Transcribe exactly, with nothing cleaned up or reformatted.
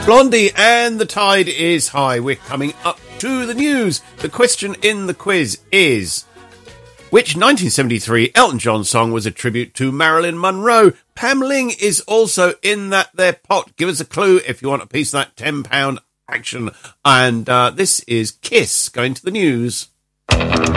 Blondie and the tide is high. We're coming up to the news. The question in the quiz is, which nineteen seventy-three Elton John song was a tribute to Marilyn Monroe? Pam Ling is also in that there pot. Give us a clue if you want a piece of that ten pound action. And uh, this is Kiss going to the news.